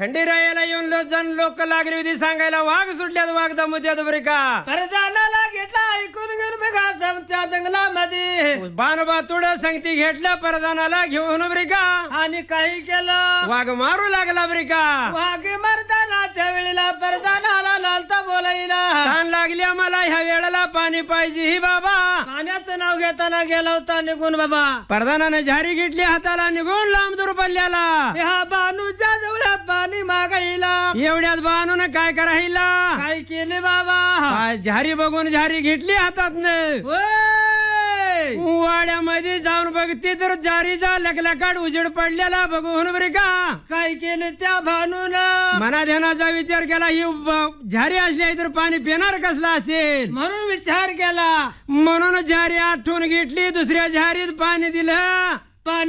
खंडेरायाला येऊन जण लोक लागली होती सांगायला वाघ सुटल्यात वाघ दमुत्यात बरे का परदानाला घेतला ऐकून घेऊन बघा त्या जंगलामध्ये बानोबा तुड संगती घेतलं परदानाला घेऊन बरे का आणि काही केलं वाघ मारू लागला बरे का वाघ मरताना त्यावेळेला परदानाला लालता बोलायला ताण लागली आम्हाला ह्या वेळेला पाणी पाहिजे ही बाबा पाण्याचं नाव घेताना गेला होता निघून बाबा परदानाने झारी घेतली हाताला निघून लांब दूर पडल्याला ह्या बानूच्या जवळ पाणी मागायला एवढ्यात बानून काय करायला काय केले बाबा झारी बघून झारी घेतली हातात वाड्यामध्ये जाऊन बघते तर जारीचा लकलकाट उजेड पडलेला बघून बरे का काय केले त्या भानून मना ध्यानाचा विचार केला ही झारी असली तर पाणी पिणार कसला असेल म्हणून विचार केला म्हणून झारी आठवून घेतली दुसऱ्या झारीत पाणी दिलं